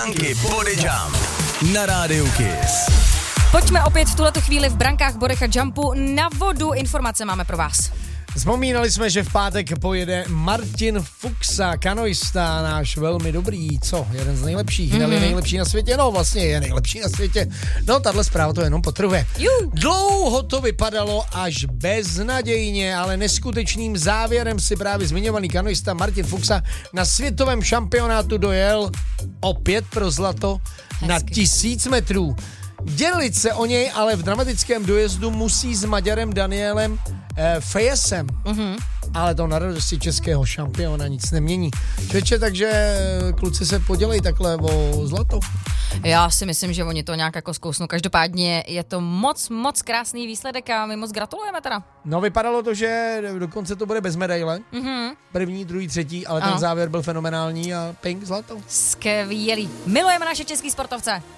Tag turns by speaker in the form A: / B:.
A: Branky Body Jump na Rádiu Kiss.
B: Pojďme opět v tuhletu chvíli v brankách, bodech a jumpu na vodu. Informace máme pro vás.
C: Vzpomínali jsme, že v pátek pojede Martin Fuxa, kanoista, náš velmi dobrý, jeden z nejlepších, nejlepší na světě, vlastně je nejlepší na světě. No, tahle zpráva to jenom potrhuje. Dlouho to vypadalo až beznadějně, ale neskutečným závěrem si právě zmiňovaný kanoista Martin Fuxa na světovém šampionátu dojel opět pro zlato na 1000 metrů. Dělit se o něj ale v dramatickém dojezdu musí s Maďarem Danielem Fejesem. Ale to na radosti českého šampiona nic nemění. Čeče, takže kluci se podělej takhle o zlato.
B: Já si myslím, že oni to nějak jako zkousnou. Každopádně je to moc krásný výsledek a my moc gratulujeme teda.
C: No, vypadalo to, že dokonce to bude bez medaile. První, druhý, třetí, ale ten závěr byl fenomenální a pink zlato.
B: Skvělý. Milujeme naše český sportovce.